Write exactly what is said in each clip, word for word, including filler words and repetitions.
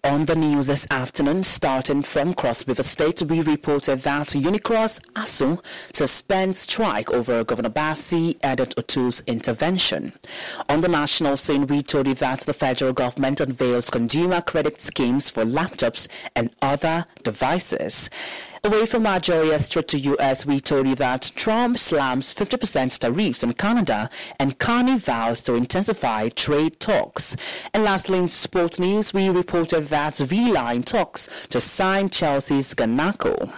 On the news this afternoon, starting from Cross River State, we reported that Unicross ASU suspends strike over Governor Bassi Edit Otu's intervention. On the national scene, we told you that the federal government unveils consumer credit schemes for laptops and other devices. Away from Nigeria straight to U S, we told you that Trump slams fifty percent tariffs on Canada and Carney vows to intensify trade talks. And lastly, in sports news, we reported that Villa in talks to sign Chelsea's Garnacho.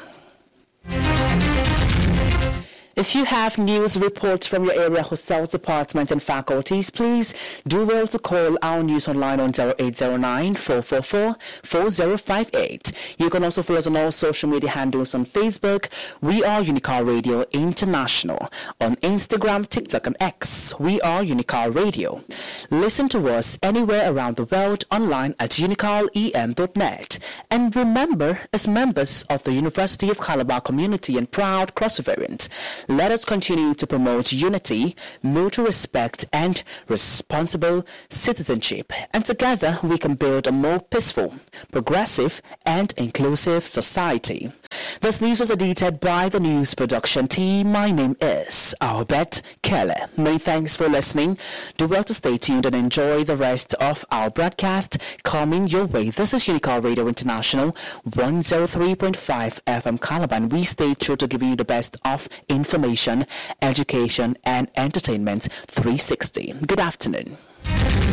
If you have news reports from your area hostels, department and faculties, please do well to call our news online on zero eight zero nine, four four four, four zero five eight. You can also follow us on all social media handles on Facebook. We are Unicar Radio International. On Instagram, TikTok and X, we are Unicar Radio. Listen to us anywhere around the world online at unicar e m dot net. And remember, as members of the University of Calabar community and proud Cross-Riverians, let us continue to promote unity, mutual respect, and responsible citizenship. And together, we can build a more peaceful, progressive, and inclusive society. This news was edited by the news production team. My name is Albert Kelly. Many thanks for listening. Do well to stay tuned and enjoy the rest of our broadcast coming your way. This is Unicar Radio International, one oh three point five F M Calabar, and we stay true to giving you the best of information, education, and entertainment three sixty. Good afternoon.